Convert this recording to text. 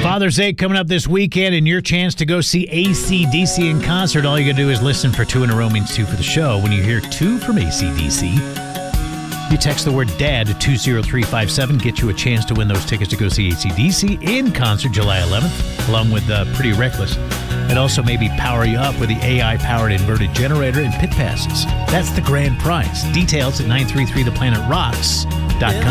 Father's Day coming up this weekend, and your chance to go see AC/DC in concert. All you got to do is listen for 2 in a row means 2 for the show. When you hear 2 from AC/DC, you text the word DAD to 20357. Get you a chance to win those tickets to go see AC/DC in concert July 11th, along with Pretty Reckless. And also maybe power you up with the AI-powered inverted generator and pit passes. That's the grand prize. Details at 933theplanetrocks.com.